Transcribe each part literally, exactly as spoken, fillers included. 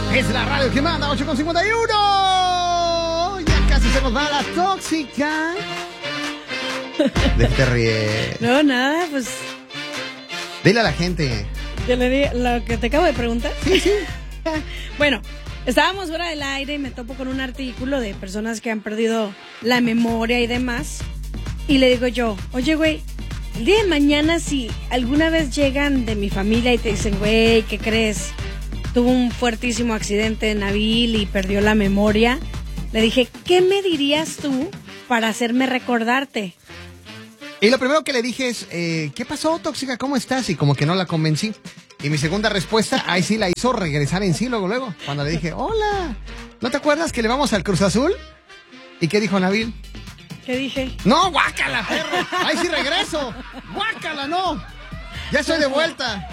Es la radio que manda, ocho con cincuenta y uno. Ya casi se nos va la tóxica. ¿De qué te ríes? No, nada, pues... Dile a la gente. ¿Te le di lo que te acabo de preguntar? Sí, sí. Bueno, estábamos fuera del aire y me topo con un artículo de personas que han perdido la memoria y demás. Y le digo yo, oye, güey, el día de mañana si alguna vez llegan de mi familia y te dicen, güey, ¿qué crees? Tuvo un fuertísimo accidente en Nabil y perdió la memoria. Le dije, ¿qué me dirías tú para hacerme recordarte? Y lo primero que le dije es, eh, ¿qué pasó, tóxica? ¿Cómo estás? Y como que no la convencí. Y mi segunda respuesta, ahí sí la hizo regresar en sí luego, luego. Cuando le dije, hola, ¿no te acuerdas que le vamos al Cruz Azul? ¿Y qué dijo Nabil? ¿Qué dije? No, guácala, perro. Ahí sí regreso. Guácala, no. Ya estoy de vuelta.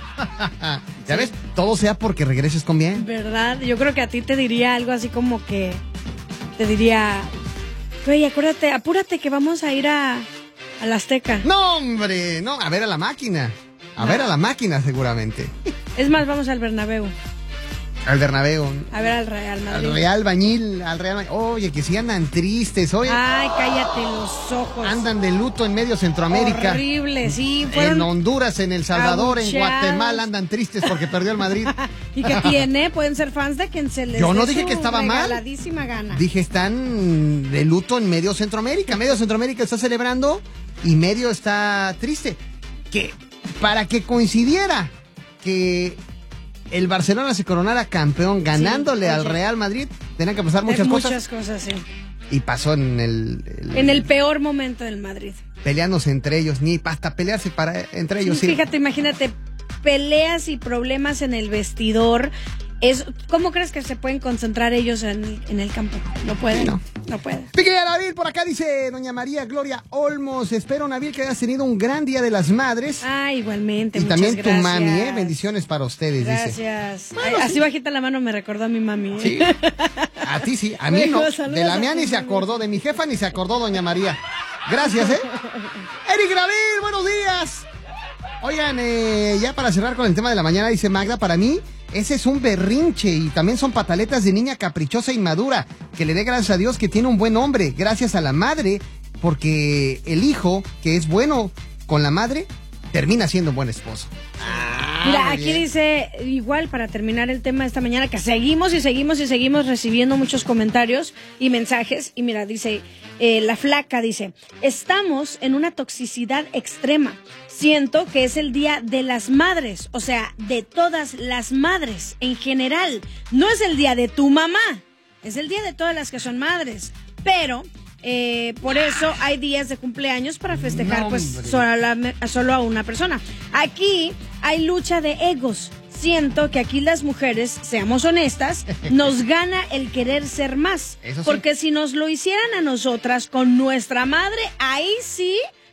¿Ya ves? Todo sea porque regreses con bien. ¿Verdad? Yo creo que a ti te diría algo así como que... Te diría... Güey, acuérdate, apúrate que vamos a ir a... a la Azteca. No, hombre. No, a ver a la máquina. A no. ver a la máquina, seguramente. Es más, vamos al Bernabéu. Al Bernabéu. A ver al Real Madrid. Al Real Bañil, al Real Bañil. Oye, que sí andan tristes, oye. Ay, cállate los ojos. Andan de luto en medio Centroamérica. Horrible, sí. Fueron en Honduras, en El Salvador, abucheados. En Guatemala andan tristes porque perdió el Madrid. ¿Y qué tiene? Pueden ser fans de quien se les Yo no dé dije su que estaba mal. regaladísima gana. Dije, están de luto en medio Centroamérica. Medio Centroamérica está celebrando y medio está triste. Que para que coincidiera que el Barcelona se coronara campeón ganándole sí, al Real Madrid, tenían que pasar muchas, muchas cosas. Muchas cosas, sí. Y pasó en el, el... En el peor momento del Madrid. Peleándose entre ellos, ni hasta pelearse para, entre ellos. Sí, sí. Fíjate, imagínate, peleas y problemas en el vestidor. Es, ¿Cómo crees que se pueden concentrar ellos en, en el campo? No pueden, no, no pueden. Pique Nabil, por acá dice doña María Gloria Olmos. Espero, Nabil, que hayas tenido un gran Día de las Madres. Ah, igualmente, y muchas también gracias. tu mami, ¿eh? Bendiciones para ustedes, gracias. dice. Gracias. Bueno, así sí. Bajita la mano me recordó a mi mami. ¿eh? Sí. A ti sí, a mí bueno, no. De la mía ni se acordó, de mi jefa ni se acordó doña María. Gracias, ¿eh? Eric Nabil, buenos días. Oigan, eh, ya para cerrar con el tema de la mañana, dice Magda, para mí ese es un berrinche y también son pataletas de niña caprichosa e inmadura, que le dé gracias a Dios que tiene un buen hombre, gracias a la madre, porque el hijo que es bueno con la madre termina siendo un buen esposo. Ah, Mira, aquí bien. Dice, igual para terminar el tema de esta mañana, que seguimos y seguimos y seguimos recibiendo muchos comentarios y mensajes. Y mira, dice, eh, la flaca dice, estamos en una toxicidad extrema. Siento que es el día de las madres, o sea, de todas las madres en general. No es el día de tu mamá, es el día de todas las que son madres. Pero... Eh, por eso hay días de cumpleaños para festejar no, pues solo a, solo a una persona. Aquí hay lucha de egos. Siento que aquí las mujeres, seamos honestas, nos gana el querer ser más. Eso sí. Porque si nos lo hicieran a nosotras con nuestra madre, ahí sí,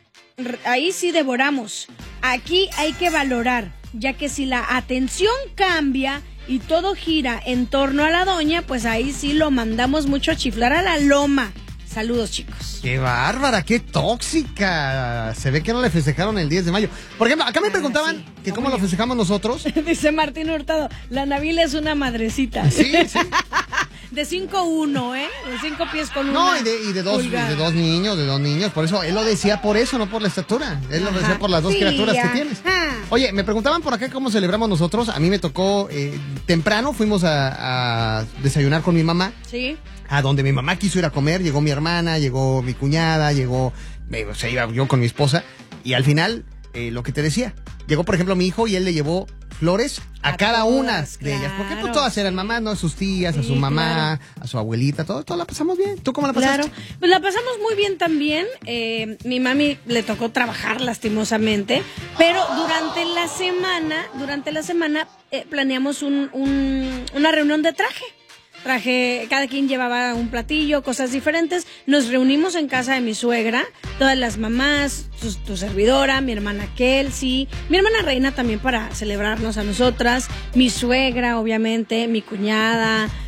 ahí sí devoramos. Aquí hay que valorar, ya que si la atención cambia y todo gira en torno a la doña, pues ahí sí lo mandamos mucho a chiflar a la loma. Saludos, chicos. ¡Qué bárbara! ¡Qué tóxica! Se ve que no le festejaron el diez de mayo. Por ejemplo, acá me preguntaban ah, sí. que cómo lo festejamos nosotros. Dice Martín Hurtado, la Nabil es una madrecita. Sí, sí. De cinco uno, ¿eh? De cinco pies con una. No, y de, y de, dos, y de dos niños, de dos niños. Por eso, él lo decía por eso, no por la estatura. Él ajá. lo decía por las dos sí, criaturas ajá. que tienes. Oye, me preguntaban por acá cómo celebramos nosotros. A mí me tocó eh, temprano, fuimos a, a desayunar con mi mamá. Sí. A donde mi mamá quiso ir a comer, llegó mi hermana, llegó mi cuñada, llegó, eh, o sea, iba yo con mi esposa, y al final, eh, lo que te decía, llegó por ejemplo mi hijo y él le llevó flores a, a cada todas, una de claro. ellas, porque pues, todas eran mamás, ¿no? A sus tías, sí, a su mamá, claro. a su abuelita, todo, todo la pasamos bien. ¿Tú cómo la pasaste? Claro, pues la pasamos muy bien también, eh, mi mami le tocó trabajar lastimosamente, pero durante la semana, durante la semana eh, planeamos un, un, una reunión de traje. Traje, cada quien llevaba un platillo, cosas diferentes. Nos reunimos en casa de mi suegra, todas las mamás, tu, tu servidora, mi hermana Kelsey, mi hermana Reina también para celebrarnos a nosotras, mi suegra, obviamente, mi cuñada,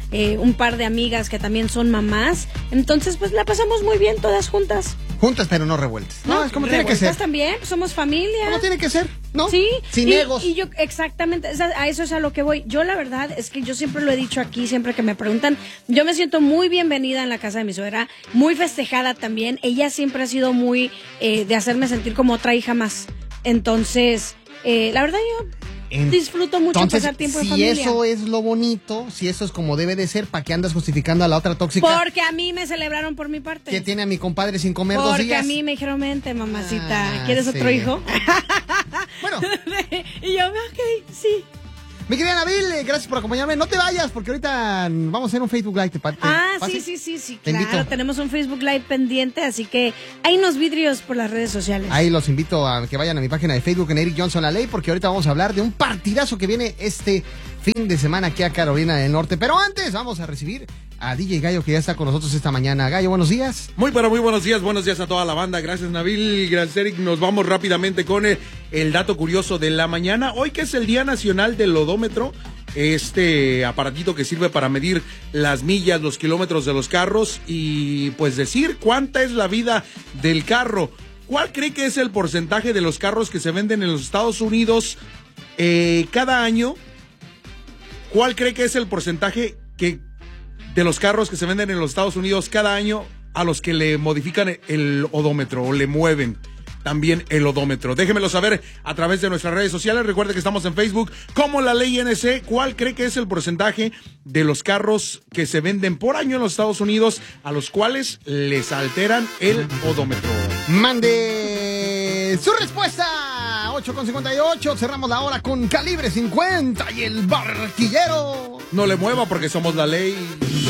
eh, un par de amigas que también son mamás. Entonces, pues la pasamos muy bien todas juntas. Juntas, pero no revueltas. No, no es como tiene que ser. También, somos familia. Como tiene que ser, ¿no? Sí. Sin y, egos. Y yo, exactamente, a eso es a lo que voy. Yo, la verdad, es que yo siempre lo he dicho aquí, siempre que me preguntan, yo me siento muy bienvenida en la casa de mi suegra, muy festejada también. Ella siempre ha sido muy eh, de hacerme sentir como otra hija más. Entonces, eh, la verdad, yo en... disfruto mucho Entonces, pasar tiempo si en familia. Si eso es lo bonito, si eso es como debe de ser, ¿para qué andas justificando a la otra tóxica? Porque a mí me celebraron por mi parte. ¿Qué tiene a mi compadre sin comer Porque dos días? Porque a mí me dijeron, vente, mamacita, ah, ¿quieres sí. otro hijo? Bueno. Y yo, ok, sí. Mi querida Nabil, gracias por acompañarme. No te vayas, porque ahorita vamos a hacer un Facebook Live. ¿Te, te ah, fácil? sí, sí, sí, sí, te claro. Invito. Tenemos un Facebook Live pendiente, así que hay unos vidrios por las redes sociales. Ahí los invito a que vayan a mi página de Facebook en Eric Johnson La Ley, porque ahorita vamos a hablar de un partidazo que viene este fin de semana aquí a Carolina del Norte. Pero antes vamos a recibir a D J Gallo, que ya está con nosotros esta mañana. Gallo, buenos días. Muy, pero muy buenos días. Buenos días a toda la banda. Gracias, Nabil. Gracias, Eric. Nos vamos rápidamente con el, el dato curioso de la mañana. Hoy, que es el Día Nacional del Odómetro, este aparatito que sirve para medir las millas, los kilómetros de los carros y pues decir cuánta es la vida del carro. ¿Cuál cree que es el porcentaje de los carros que se venden en los Estados Unidos eh, cada año? ¿Cuál cree que es el porcentaje que de los carros que se venden en los Estados Unidos cada año a los que le modifican el odómetro o le mueven también el odómetro? Déjemelo saber a través de nuestras redes sociales. Recuerde que estamos en Facebook como La Ley N C. ¿Cuál cree que es el porcentaje de los carros que se venden por año en los Estados Unidos a los cuales les alteran el odómetro? Mande su respuesta. ocho con cincuenta y ocho. Cerramos la hora con Calibre cincuenta y el Barquillero. No le mueva porque somos La Ley.